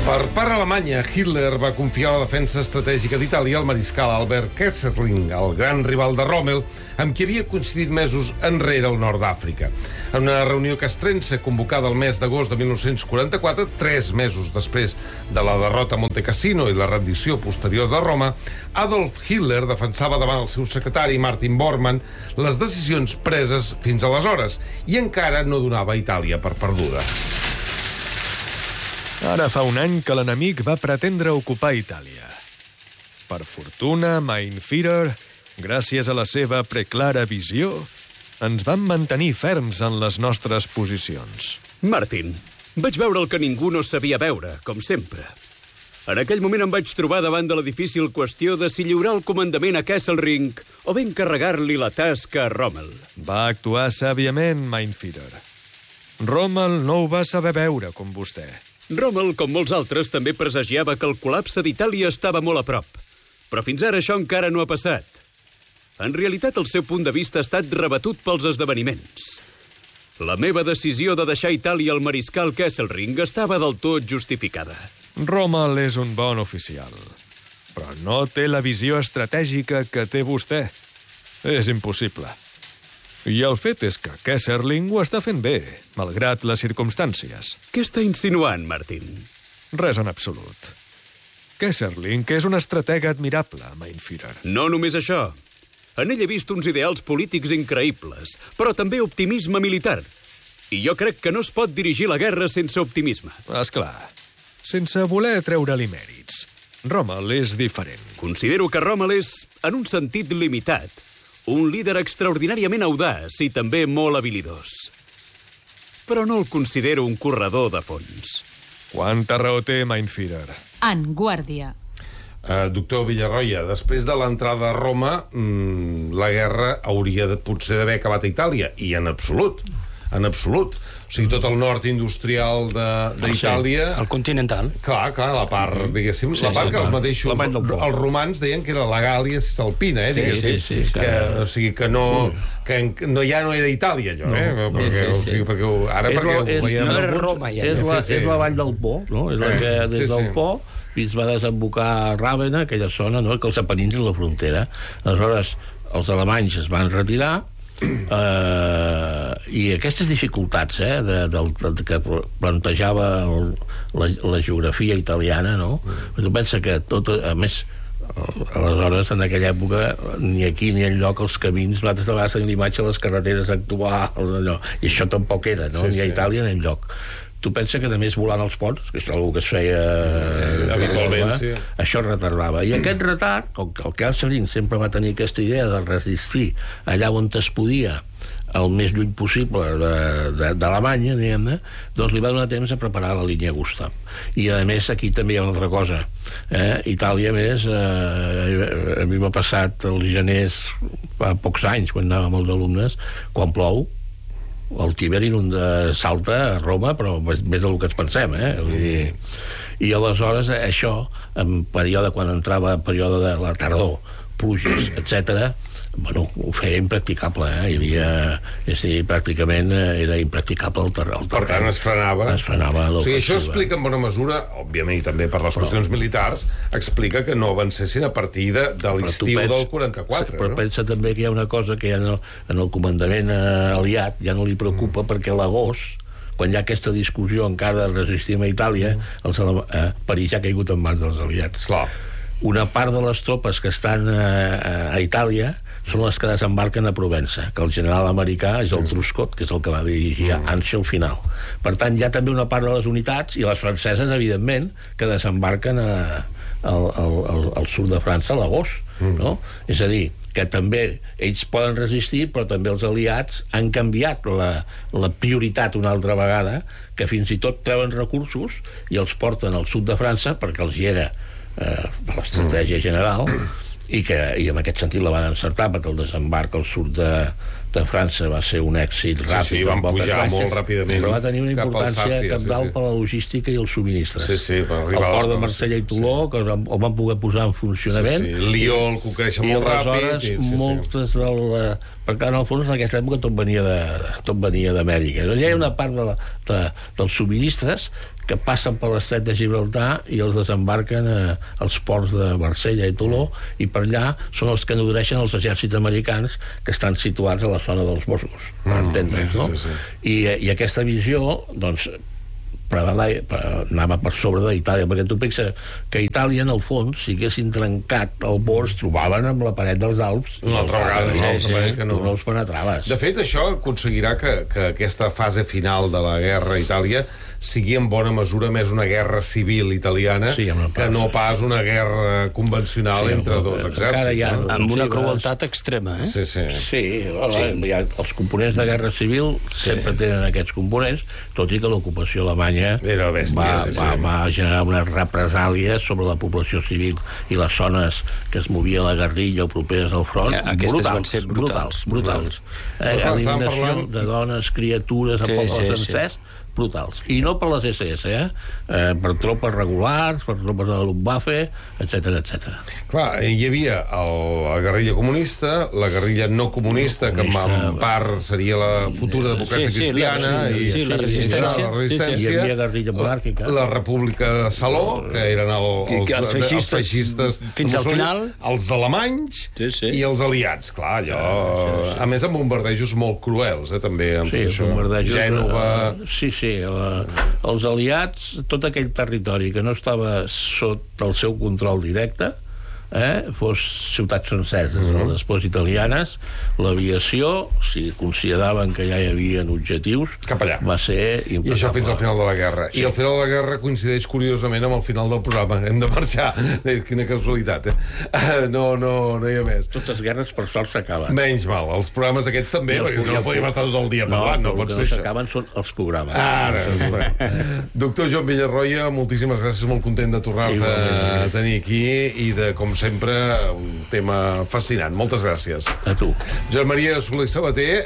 Per part alemanya, Hitler va confiar la defensa estratègica d'Itàlia al mariscal Albert Kesselring, el gran rival de Rommel, amb qui havia coincidit mesos enrere al nord d'Àfrica. En una reunió castrense convocada el mes d'agost de 1944, 3 mesos després de la derrota a Monte Cassino i la rendició posterior de Roma, Adolf Hitler defensava davant el seu secretari, Martin Bormann, les decisions preses fins aleshores i encara no donava Itàlia per perduda. Ara fa un any que l'enemic va pretendre ocupar Itàlia. Per fortuna, Mein Führer, gràcies a la seva preclara visió, ens van mantenir ferms en les nostres posicions. Martin, vaig veure el que ningú no sabia veure, com sempre. En aquell moment em vaig trobar davant de la difícil qüestió de si lliurar el comandament a Kesselring o bé encarregar-li la tasca a Rommel. Va actuar sàviament, Mein Führer. Rommel no ho va saber veure, com vostè. Rommel, com molts altres, també presagiava que el col·lapse d'Itàlia estava molt a prop. Però fins ara això encara no ha passat. En realitat, el seu punt de vista ha estat rebatut pels esdeveniments. La meva decisió de deixar Itàlia al mariscal Kesselring estava del tot justificada. Rommel és un bon oficial, però no té la visió estratègica que té vostè. És impossible. I el fet és que Kesselring ho està fent bé, malgrat les circumstàncies. Què està insinuant, Martin? Res en absolut. Kesselring és un estratega admirable, Mein Führer. No només això. En ell he vist uns ideals polítics increïbles, però també optimisme militar. I jo crec que no es pot dirigir la guerra sense optimisme. Esclar, sense voler treure-li mèrits. Rommel és diferent. Considero que Rommel és, en un sentit limitat, un líder extraordinàriament audaç i també molt habilidós. Però no el considero un corredor de fons. Quanta raó té, Mein Führer? En guàrdia. Doctor Villarroya, després de l'entrada a Roma, la guerra hauria potser d'haver acabat a Itàlia, i en absolut. En absolut. O sigui, tot el nord industrial d'Itàlia... Sí, el continental. Clar, la part, diguéssim, la part que els mateixos... Els romans deien que era la Gàlia Cisalpina, diguéssim. Sí. O sigui, que ja no era Itàlia, allò, perquè ara... No era Roma, ja. És la vall del Po, no? És la que des del Po fins va desembocar a Ràvena, aquella zona, no? Que els Apenins és la frontera. Aleshores, els alemanys es van retirar i aquestes dificultats que plantejava la geografia italiana, no? Tu pensa que tot, a més, aleshores, en aquella època, ni aquí ni enlloc els camins, nosaltres de vegades tenim l'imatge de les carreteres actuals, i això tampoc era, no? Ni a Itàlia ni enlloc. Tu pensa que, a més, volant els ponts, que és una que es feia habitualment, això retardava. I aquest retard, com que el Kesselring sempre va tenir aquesta idea de resistir allà on es podia el més lluny possible d'Alemanya, diguem-ne, doncs li va donar temps a preparar la línia Gustav. I, a més, aquí també hi ha una altra cosa. Itàlia, a més, a mi m'ha passat els geners fa pocs anys, quan anava amb els alumnes, quan plou, el Tíber salta a Roma, però més del que ens pensem, vull dir... I aleshores això, en període, quan entrava període de la tardor, pluges, etc., bueno, ho feia impracticable, hi havia... És a dir, pràcticament era impracticable el terreny. Per tant, es frenava. O sigui, això explica en bona mesura, òbviament, i també per les qüestions militars, explica que no avancessin a partir de l'estiu del 44. Però pensa també que hi ha una cosa que en el comandament aliat ja no li preocupa, perquè a l'agost, quan hi ha aquesta discussió encara de resistir a Itàlia, París ja ha caigut en mans dels aliats. Clar. Una part de les tropes que estan a Itàlia són les que desembarquen a Provença, que el general americà és el Truscott, que és el que va dirigir Anxi al final. Per tant, hi ha també una part de les unitats, i les franceses, evidentment, que desembarquen al sud de França a l'agost, no? És a dir, que també ells poden resistir, però també els aliats han canviat la prioritat una altra vegada, que fins i tot treuen recursos i els porten al sud de França, perquè els hi era per l'estratègia general, i en aquest sentit la van encertar, perquè el desembarc al sud de França va ser un èxit ràpid. Sí, van pujar molt ràpidament. Però va tenir una importància cabdal per la logística i els subministres. Sí, per arribar al port de Marsella i Toló, que el van poder posar en funcionament. Lió el conquereix molt ràpid. I aleshores moltes perquè en el fons en aquesta època tot venia d'Amèrica. Hi ha una part dels subministres que passen per l'estret de Gibraltar i els desembarquen als ports de Marsella i Toló, i per allà són els que nodreixen els exèrcits americans que estan situats a la zona dels Boscos, per entendre'ns, no? I aquesta visió, doncs, anava per sobre d'Itàlia, perquè tu pensa que Itàlia, en el fons, si haguessin trencat el bord, es trobaven amb la paret dels Alps una altra vegada, que no els penetraves. De fet, això aconseguirà que aquesta fase final de la guerra a Itàlia sigui en bona mesura més una guerra civil italiana que no pas una guerra convencional entre dos exèrcits. Amb una crueltat extrema, eh? Sí, els components de guerra civil sempre tenen aquests components, tot i que l'ocupació alemanya va generar unes represàlies sobre la població civil i les zones que es movia la guerrilla o properes al front, brutals. Eliminació de dones, criatures, de pobles sencers, brutals. I no per les SS, per tropes regulars, per tropes de la Luftwaffe, etc. Clar, hi havia la guerrilla comunista, la guerrilla no comunista, que en part seria la futura democràcia cristiana, i la resistència. Hi havia guerrilla monàrquica. La República de Saló, que eren els feixistes fins al final, els alemanys i els aliats. Clar, allò... A més, amb bombardejos molt cruels, també. Gènova... Els aliats, tot aquell territori que no estava sota el seu control directe, fos ciutats franceses o després italianes, l'aviació, si consideraven que ja hi havia objectius, cap allà. Va ser impecable. I això fins al final de la guerra. I el final de la guerra coincideix curiosament amb el final del programa. Hem de marxar. Quina casualitat, No hi ha més. Totes les guerres, per sort, s'acaben. Menys mal. Els programes aquests també, perquè no podíem estar tot el dia parlant. No pot ser això. S'acaben són els programes. Doctor Joan Villarroya, moltíssimes gràcies. Molt content de tornar-te a tenir aquí i de, com sempre, un tema fascinant. Moltes gràcies. A tu. Josep Maria Soler i Sabater,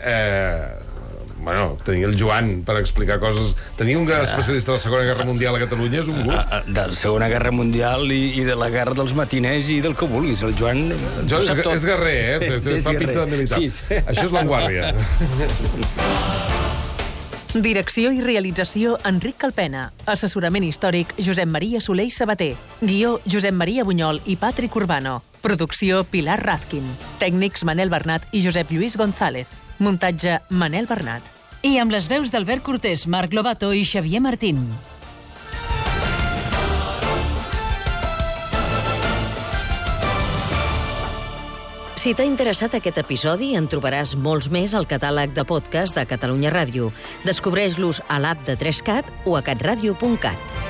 tenir el Joan per explicar coses. Tenir un gran especialista de la Segona Guerra Mundial a Catalunya és un gust. De la Segona Guerra Mundial i de la guerra dels matiners i del que vulguis. El Joan és guerrer, fa pinta de militar. Això és La Guàrdia. Direcció i realització Enric Calpena. Assessorament històric Josep Maria Soler i Sabater. Guió Josep Maria Bunyol i Patrick Urbano. Producció Pilar Razkin. Tècnics Manel Bernat i Josep Lluís González. Muntatge Manel Bernat. I amb les veus d'Albert Cortés, Marc Lobato i Xavier Martín. Si t'ha interessat aquest episodi, en trobaràs molts més al catàleg de podcast de Catalunya Ràdio. Descobreix-los a l'app de 3CAT o a catradio.cat.